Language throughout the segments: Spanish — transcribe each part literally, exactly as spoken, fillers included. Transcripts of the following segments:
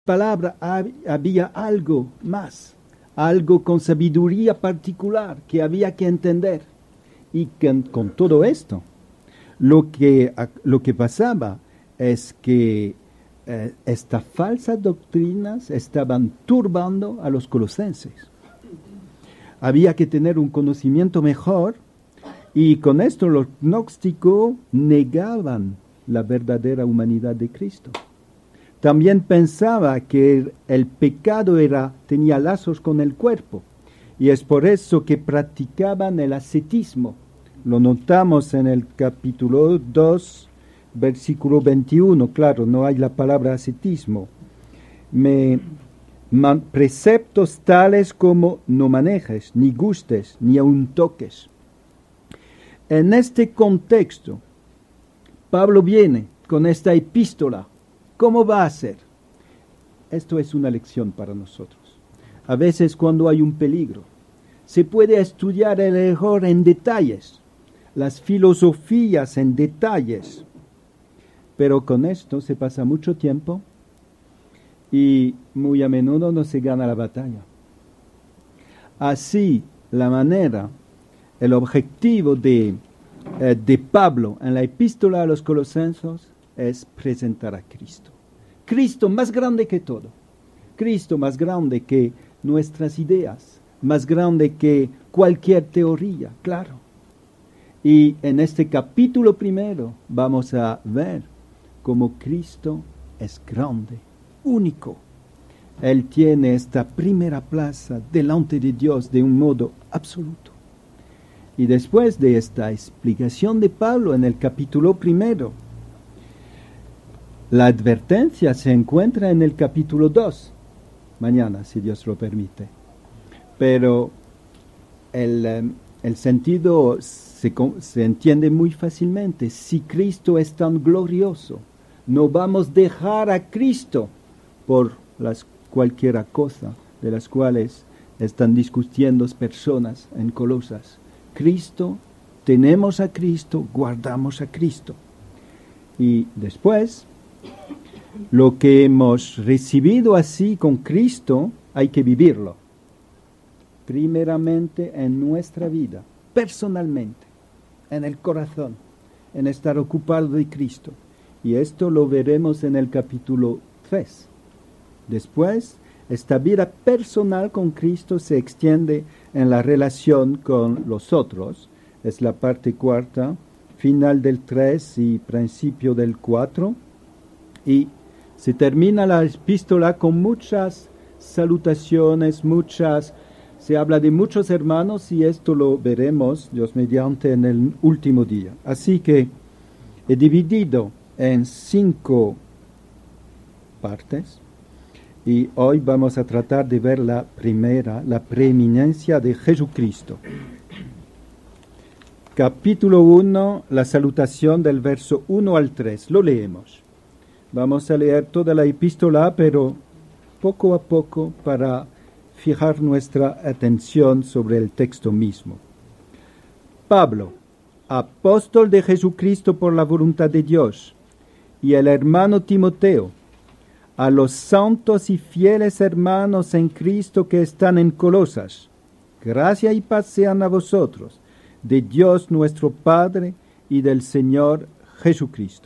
palabra había algo más, algo con sabiduría particular que había que entender. Y que, con todo esto, lo que, lo que pasaba es que eh, estas falsas doctrinas estaban turbando a los colosenses. Había que tener un conocimiento mejor, y con esto los gnósticos negaban la verdadera humanidad de Cristo. También pensaba que el pecado era, tenía lazos con el cuerpo, y es por eso que practicaban el ascetismo. Lo notamos en el capítulo dos, versículo veintiuno. Claro, no hay la palabra ascetismo. Me, man, preceptos tales como no manejes, ni gustes, ni aun toques. En este contexto, Pablo viene con esta epístola. ¿Cómo va a ser? Esto es una lección para nosotros. A veces cuando hay un peligro, se puede estudiar el error en detalles, las filosofías en detalles, pero con esto se pasa mucho tiempo y muy a menudo no se gana la batalla. Así, la manera, el objetivo de, eh, de Pablo en la epístola a los Colosenses es presentar a Cristo. Cristo más grande que todo. Cristo más grande que nuestras ideas, más grande que cualquier teoría, claro. Y en este capítulo primero vamos a ver cómo Cristo es grande, único. Él tiene esta primera plaza delante de Dios de un modo absoluto. Y después de esta explicación de Pablo en el capítulo primero, la advertencia se encuentra en el capítulo dos, mañana, si Dios lo permite. Pero el, el sentido se, se entiende muy fácilmente. Si Cristo es tan glorioso, no vamos a dejar a Cristo por las cualquier cosa de las cuales están discutiendo personas en Colosas. Cristo, tenemos a Cristo, guardamos a Cristo. Y después, lo que hemos recibido así con Cristo, hay que vivirlo. Primeramente en nuestra vida, personalmente, en el corazón, en estar ocupado de Cristo. Y esto lo veremos en el capítulo tres. Después, esta vida personal con Cristo se extiende en la relación con los otros. Es la parte cuarta, final del tres y principio del cuatro. Y se termina la epístola con muchas salutaciones, muchas, se habla de muchos hermanos, y esto lo veremos, Dios mediante, en el último día. Así que he dividido en cinco partes, y hoy vamos a tratar de ver la primera, la preeminencia de Jesucristo. Capítulo uno, la salutación del verso uno al tres. Lo leemos. Vamos a leer toda la epístola, pero poco a poco para fijar nuestra atención sobre el texto mismo. Pablo, apóstol de Jesucristo por la voluntad de Dios, y el hermano Timoteo, a los santos y fieles hermanos en Cristo que están en Colosas, gracia y paz sean a vosotros, de Dios nuestro Padre y del Señor Jesucristo.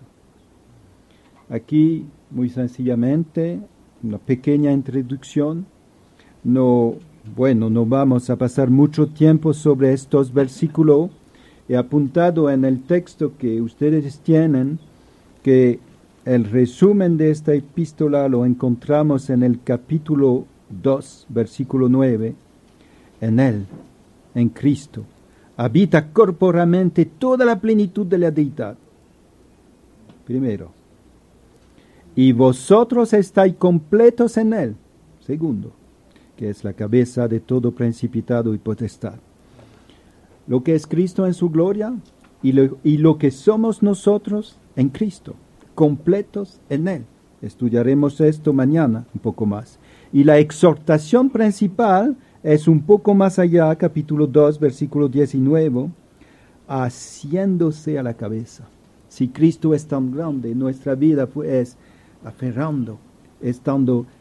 Aquí, muy sencillamente, una pequeña introducción. No, bueno, no vamos a pasar mucho tiempo sobre estos versículos. He apuntado en el texto que ustedes tienen que el resumen de esta epístola lo encontramos en el capítulo dos, versículo nueve. En Él, en Cristo, habita corporalmente toda la plenitud de la deidad. Primero. Y vosotros estáis completos en Él. Segundo, que es la cabeza de todo principado y potestad. Lo que es Cristo en su gloria y lo, y lo que somos nosotros en Cristo, completos en Él. Estudiaremos esto mañana un poco más. Y la exhortación principal es un poco más allá, capítulo dos, versículo diecinueve, haciéndose a la cabeza. Si Cristo es tan grande, nuestra vida pues, es aferrando, estando